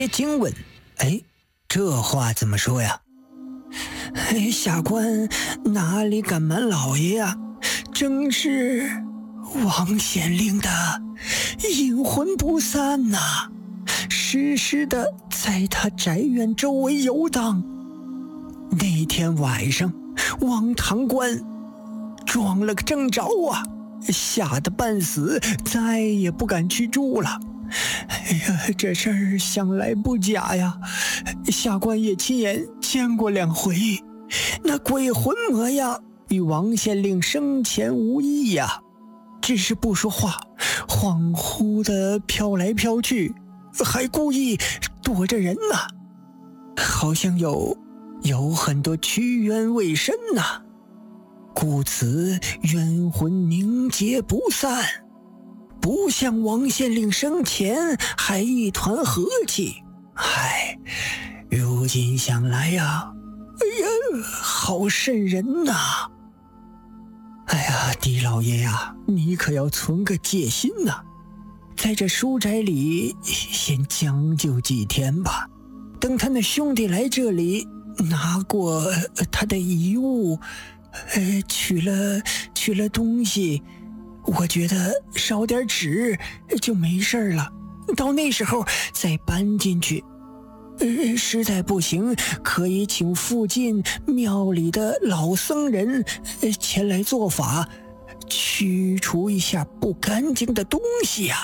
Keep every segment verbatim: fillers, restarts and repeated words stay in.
惊问：“哎，这话怎么说呀？”“ 哎，下官哪里敢瞒老爷呀？正是王县令的阴魂不散呐、啊，时时的在他宅院周围游荡。那天晚上，王堂官撞了个正着啊，吓得半死，再也不敢去住了。哎呀，这事儿想来不假呀，下官也亲眼见过两回，那鬼魂模样与王县令生前无异呀，只是不说话，恍惚的飘来飘去，还故意躲着人呢、啊，好像有有很多屈冤未伸呐、啊，故此冤魂凝结不散。不像王县令生前还一团和气，唉，如今想来呀，哎呀，好瘆人呐！哎呀，狄老爷呀，你可要存个戒心呐，在这书斋里先将就几天吧，等他那兄弟来这里拿过他的遗物，呃，取了取了东西。我觉得烧点纸就没事了，到那时候再搬进去。呃，实在不行，可以请附近庙里的老僧人前来做法，驱除一下不干净的东西呀、啊。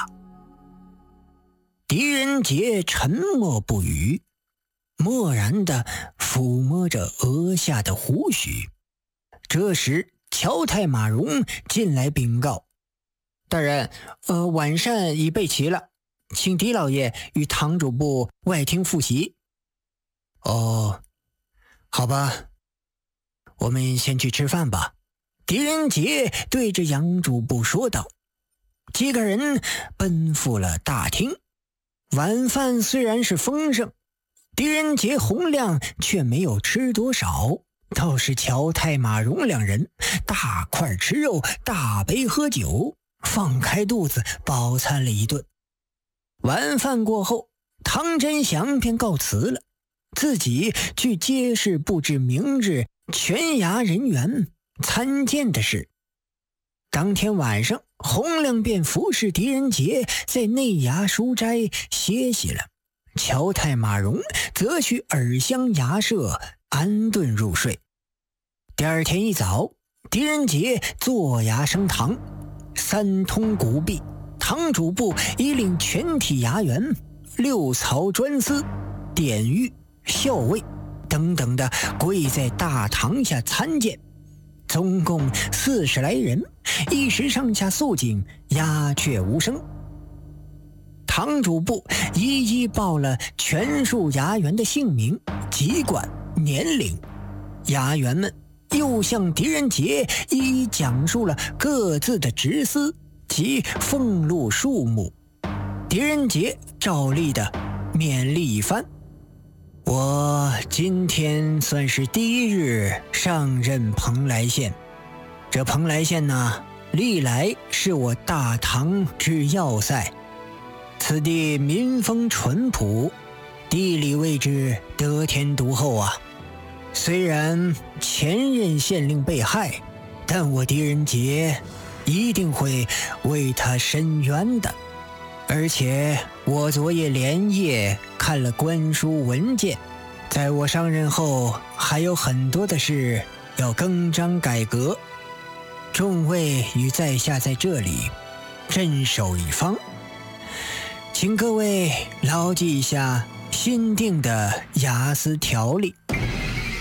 狄仁杰沉默不语，默然地抚摸着额下的胡须。这时乔太马荣进来禀告：“大人，呃，晚膳已备齐了，请狄老爷与堂主部外厅复习。”“哦，好吧，我们先去吃饭吧。”狄仁杰对着杨主簿说道。几个人奔赴了大厅。晚饭虽然是丰盛，狄仁杰、洪亮却没有吃多少，倒是乔太马荣两人大块吃肉，大杯喝酒，放开肚子饱餐了一顿。晚饭过后，唐真祥便告辞了，自己去街市布置明日全衙人员参见的事。当天晚上，洪亮便服侍狄仁杰在内衙书斋歇息了，乔太马荣则去耳乡衙舍安顿入睡。第二天一早，狄仁杰坐衙升堂，三通古币，堂主部已领全体衙员、六曹专司、典狱、校尉等等的跪在大堂下参见，总共四十来人，一时上下肃静，鸦雀无声。堂主部一一报了全数衙员的姓名、籍贯、年龄，衙员们又向狄仁杰一一讲述了各自的职司及俸禄数目。狄仁杰照例的勉励一番：“我今天算是第一日上任蓬莱县，这蓬莱县呢，历来是我大唐之要塞。此地民风淳朴，地理位置得天独厚啊。虽然前任县令被害，但我狄仁杰一定会为他伸冤的。而且我昨夜连夜看了官书文件，在我上任后还有很多的事要更张改革。众位与在下在这里镇守一方，请各位牢记一下新定的衙司条例。